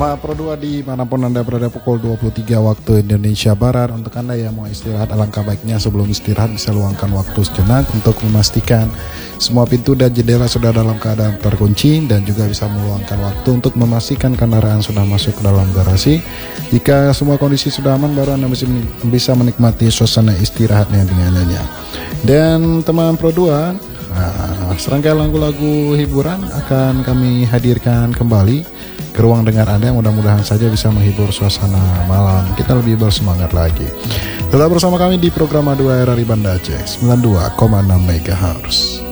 Tema Pro 2 dimanapun Anda berada pukul 23 waktu Indonesia Barat. Untuk Anda yang mau istirahat, alangkah baiknya sebelum istirahat bisa luangkan waktu sejenak untuk memastikan semua pintu dan jendela sudah dalam keadaan terkunci, dan juga bisa meluangkan waktu untuk memastikan kendaraan sudah masuk ke dalam garasi. Jika semua kondisi sudah aman, baru Anda bisa menikmati suasana istirahatnya dengan nyanyi. Dan teman Pro 2, serangkaian lagu-lagu hiburan akan kami hadirkan kembali ke ruang dengar Anda, yang mudah-mudahan saja bisa menghibur suasana malam kita lebih bersemangat lagi. Tetap bersama kami di program A2 RRI Banda Aceh 92,6 MHz.